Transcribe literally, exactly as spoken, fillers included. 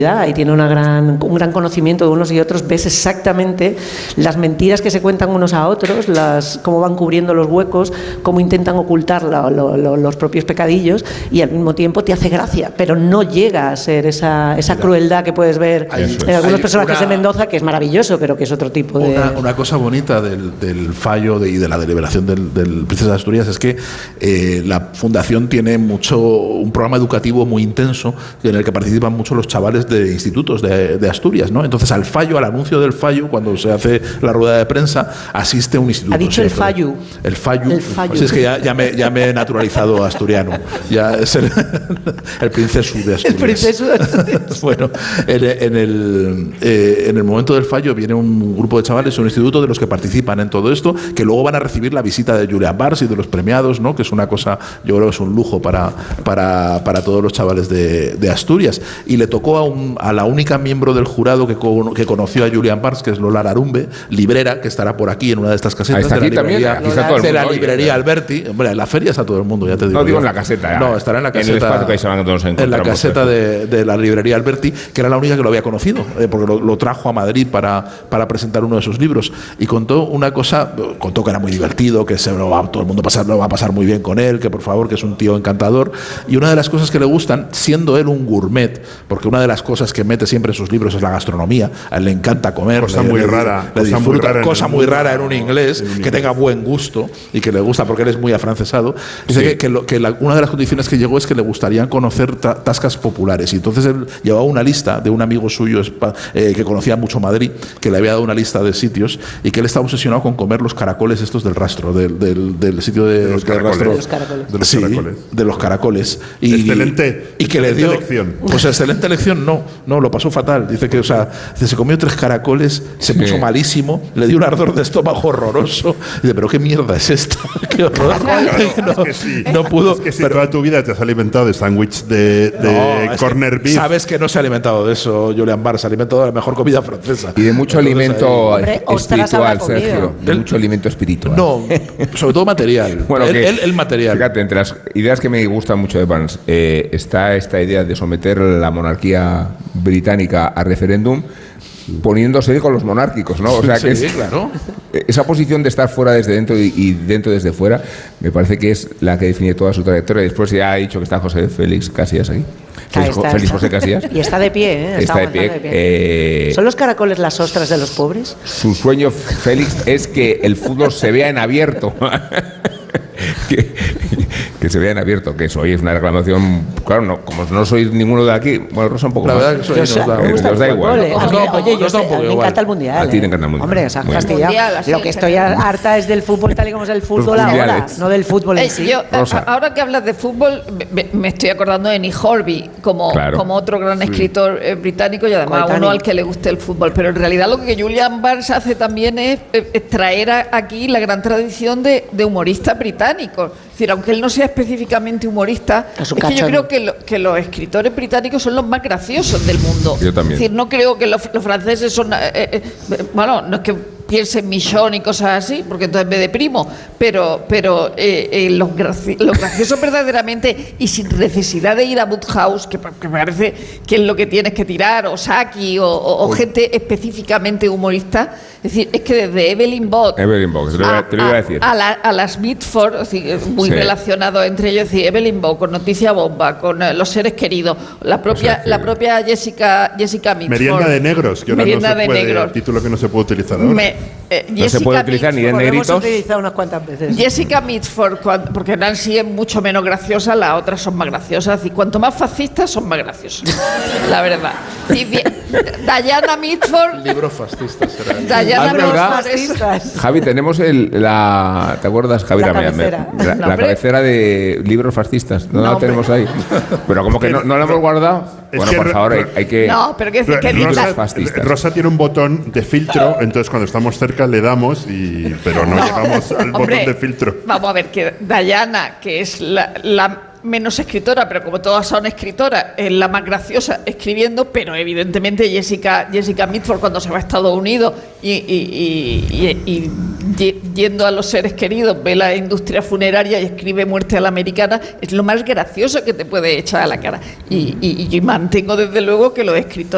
y tiene una gran, un gran conocimiento de unos y otros, ves exactamente las mentiras que se cuentan unos a otros, las, cómo van cubriendo los huecos, cómo intentan ocultar lo, lo, lo, los propios pecadillos, y al mismo tiempo te hace gracia, pero no llega a ser esa, esa crueldad que puedes ver en algunos personajes de Mendoza, que es maravilloso, pero que es otro tipo de... Una, una cosa bonita del, del fallo de, y de la deliberación del, del Princesa de Asturias es que eh, la Fundación tiene mucho un programa educativo muy intenso en el que participan mucho los chavales de institutos de, de Asturias, ¿no? Entonces al fallo, al anuncio del fallo, cuando se hace la rueda de prensa, asiste un instituto. Ha dicho el fallo. El fallo. El fallo. Pues es que ya, ya, me, ya me he naturalizado asturiano. Ya es el, el princeso de Asturias. El princeso de Asturias. Bueno, en, en, el, eh, en el momento del fallo viene un grupo de chavales, un instituto de los que participan en todo esto, que luego van a recibir la visita de Julián Bars y de los premiados, ¿no? Que es una cosa, yo creo que es un lujo para, para, para todos los chavales de, de Asturias. Y le tocó a, un, a la única miembro del jurado que, con, que conoció a Julián Bars, que es Lola Larumbe, librera, que estará por aquí en una de estas casetas está de la aquí librería, también, está todo el de la mundo, librería oye, Alberti. Hombre, en la feria está todo el mundo, ya te digo. No digo yo. en la caseta. No, estará en la caseta. En el espacio que se van a todos en la caseta de, de la librería Alberti, que era la única que lo había conocido, eh, porque lo, lo trajo a Madrid para, para presentar uno de sus libros. Y contó una cosa, contó que era muy divertido, que se lo va, todo el mundo pasar, lo va a pasar muy bien con él, que por favor, que es un tío encantador. Y una de las cosas que le gustan, siendo él un gourmet, porque una de las cosas que mete siempre en sus libros es la gastronomía, a él le encanta comer, cosa le, muy le, rara, le cosa disfruta, muy rara, cosa en muy rara en mundo, un inglés, en un que tenga buen gusto y que le gusta, porque él es muy afrancesado. Dice Sí. que, que, lo, que la, una de las condiciones que llegó es que le gustaría conocer ta, tascas populares, y entonces él llevaba una lista de un amigo suyo eh, que conocía mucho Madrid, que le había dado una lista de sitios, y que él estaba obsesionado con comer los caracoles estos del rastro, del, del, del sitio de, de los del caracoles. rastro, De los caracoles. De los sí, caracoles. de los caracoles. Y, Excelente. Y que le dio. Elección. Pues excelente elección, no, no, lo pasó fatal. Dice que, o sea, dice, se comió tres caracoles, se Sí. puso malísimo, le dio un ardor de estómago horroroso. Dice, pero qué mierda es esta, qué horror. Claro, no, es que sí. no pudo. Es que si pero, toda tu vida te has alimentado de sándwich de, de no, es corner que beef. sabes que no se ha alimentado de eso, Julián Barr, se ha alimentado de la mejor comida francesa. Y de mucho Entonces, alimento ahí, Hombre, ostras habrá espiritual, comido. Sergio. De Él- mucho alimento espiritual. no, sobre todo material. Bueno, él, que- él- el material. Fíjate, entre las ideas que me gustan mucho de Barnes eh, está esta idea de someter la monarquía británica a referéndum poniéndose con los monárquicos, ¿no? O sea, que Sí, es, claro. esa posición de estar fuera desde dentro y, y dentro desde fuera, me parece que es la que define toda su trayectoria. Después ya ha dicho que está José Félix Casillas aquí. Ahí Félix, está, Félix está. José Casillas. Y está de pie, ¿eh? Está de aguantando pie. Eh, ¿Son los caracoles las ostras de los pobres? Su sueño, Félix, es que el fútbol se vea en abierto. que, que se vea en abierto, que eso hoy es una reclamación. Claro, no, como no sois ninguno de aquí, bueno, Rosa un poco La más. verdad que eso ahí Yo nos sé, da, me gusta os da el igual. fútbol, ¿eh? Nos A da mí, un poco- oye, yo nos da un sé, poco a mí me igual. encanta el mundial. A ti te ¿eh? encanta el mundial. Hombre, esas Muy bien. fastidiado. Mundial, así Lo en que estoy general. harta es del fútbol tal y como es el fútbol ahora, mundiales. no del fútbol en Eh, sí. yo, a- Rosa. ahora que hablas de fútbol, me, me estoy acordando de Nick Hornby como, Claro. como otro gran escritor eh, británico y además Coetáneo. uno al que le guste el fútbol. Pero en realidad lo que Julian Barnes hace también es, eh, es traer a- aquí la gran tradición de, de humoristas británicos. Es decir, aunque él no sea específicamente humorista, Es es un que yo cachondo. creo que, lo- que los escritores británicos son los más graciosos del mundo. Yo también. Es decir, no creo que los, los franceses son... eh, eh, eh, bueno, no es que piense en Michon y cosas así, porque entonces me deprimo, pero, pero eh, eh, los, graci los graciosos verdaderamente y sin necesidad de ir a Woodhouse, que, que me parece que es lo que tienes que tirar, o Saki, o, o, o gente específicamente humorista. Es decir, es que desde Evelyn Bott Evelyn Bott, te lo iba- a, te lo iba a a- decir. a la, a las Mitford, es decir, muy Sí. relacionado entre ellos, es decir, Evelyn Bott con Noticia Bomba, con eh, Los Seres Queridos, la propia, seres la queridos. propia Jessica, Jessica Mitford. Merienda de negros, que ahora Merienda no se de puede, negros. título que no se puede utilizar ahora. Me- eh, No se Jessica puede utilizar ni de Mitford. Lo hemos negritos. utilizado unas cuantas veces. Jessica Mitford, cuan- porque Nancy es mucho menos graciosa, las otras son más graciosas. Y cuanto más fascistas, son más graciosos. La verdad. Y bien, Diana Mitford. Libro fascista será. Diana Ah, ¿verdad? Mitford es- Fascistas. Javi, tenemos el, la. ¿Te acuerdas, Javi? La Me- me- cabecera. la, la No, hombre. cabecera de libros fascistas. No, No, la hombre. tenemos ahí. Pero como que no, no la hemos guardado. Es Bueno, que por Ro- favor, hay, Ro- hay que. No, pero que, que Libros digas- fascistas. Rosa tiene un botón de filtro, entonces cuando estamos cerca le damos, y, pero no, No, llegamos al hombre, botón de filtro. Vamos a ver, que Diana, que es la, la menos escritora, pero como todas son escritoras, es la más graciosa escribiendo, pero evidentemente Jessica, Jessica Mitford cuando se va a Estados Unidos y, y- y- y- y ye- yendo a Los Seres Queridos, ve la industria funeraria y escribe Muerte a la Americana, es lo más gracioso que te puede echar a la cara. Y, y- y yo mantengo desde luego que los escritores